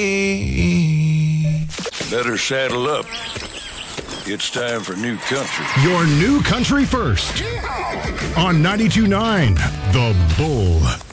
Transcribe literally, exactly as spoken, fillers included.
Better saddle up. It's time for New Country. Your New Country first on ninety-two point nine The Bull.